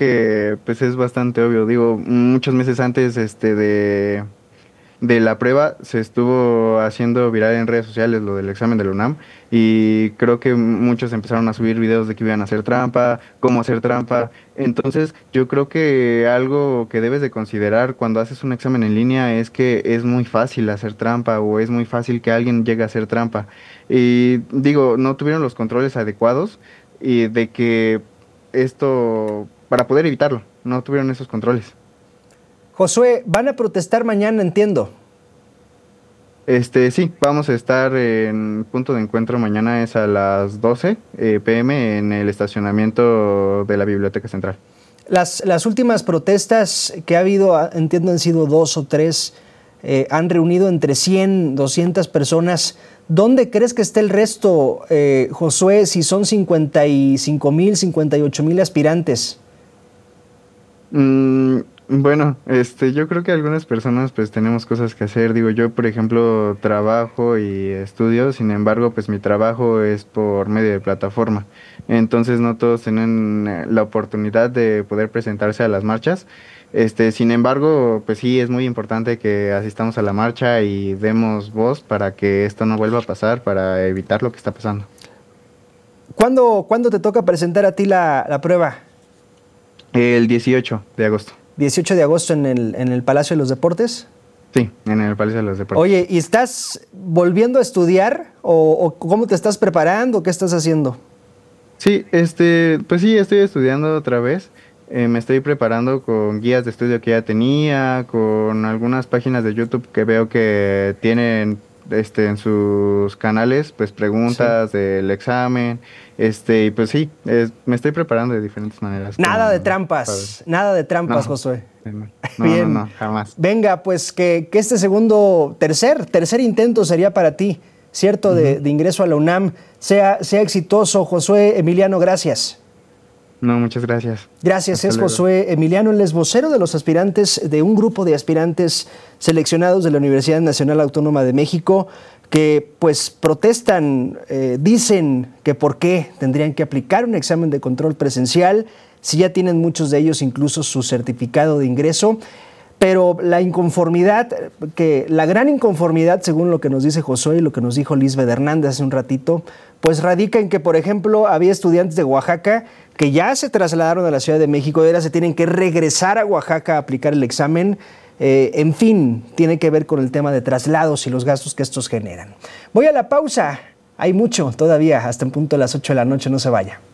que pues es bastante obvio. Digo, muchos meses antes de la prueba se estuvo haciendo viral en redes sociales lo del examen de la UNAM y creo que muchos empezaron a subir videos de que iban a hacer trampa, cómo hacer trampa. Entonces, yo creo que algo que debes de considerar cuando haces un examen en línea es que es muy fácil hacer trampa o es muy fácil que alguien llegue a hacer trampa. Y digo, no tuvieron los controles adecuados y de que esto, para poder evitarlo, no tuvieron esos controles. Josué, van a protestar mañana, entiendo. Sí, vamos a estar en punto de encuentro mañana es a las 12 p.m. en el estacionamiento de la Biblioteca Central. Las últimas protestas que ha habido, entiendo, han sido 2 o 3, han reunido entre 100, 200 personas. ¿Dónde crees que está el resto, Josué, si son 55,000, 58,000 aspirantes? Mm, bueno, yo creo que algunas personas pues tenemos cosas que hacer. Digo, yo por ejemplo trabajo y estudio, sin embargo pues mi trabajo es por medio de plataforma. Entonces no todos tienen la oportunidad de poder presentarse a las marchas. Sin embargo, pues sí es muy importante que asistamos a la marcha y demos voz para que esto no vuelva a pasar, para evitar lo que está pasando. ¿Cuándo te toca presentar a ti la prueba? El 18 de agosto. 18 de agosto en el Palacio de los Deportes. Sí, en el Palacio de los Deportes. Oye, ¿y estás volviendo a estudiar o cómo te estás preparando? ¿Qué estás haciendo? Sí, pues sí, estoy estudiando otra vez. Me estoy preparando con guías de estudio que ya tenía, con algunas páginas de YouTube que veo que tienen, en sus canales, pues Sí. preguntas del examen, y pues sí, me estoy preparando de diferentes maneras Nada de trampas, No, Josué. no, no, Bien. no, jamás. Venga, pues que este tercer intento sería para ti, ¿cierto? Ujú. De ingreso a la UNAM, sea exitoso. Josué Emiliano, gracias. No, muchas gracias. Gracias, Hasta es luego. Josué Emiliano, él es vocero de los aspirantes, de un grupo de aspirantes seleccionados de la Universidad Nacional Autónoma de México, que pues protestan, dicen que por qué tendrían que aplicar un examen de control presencial, si ya tienen muchos de ellos incluso su certificado de ingreso. Pero la gran inconformidad, según lo que nos dice Josué y lo que nos dijo Lisbeth Hernández hace un ratito, pues radica en que, por ejemplo, había estudiantes de Oaxaca que ya se trasladaron a la Ciudad de México y ahora se tienen que regresar a Oaxaca a aplicar el examen. En fin, tiene que ver con el tema de traslados y los gastos que estos generan. Voy a la pausa. Hay mucho todavía, hasta en punto de las 8 de la noche, no se vaya.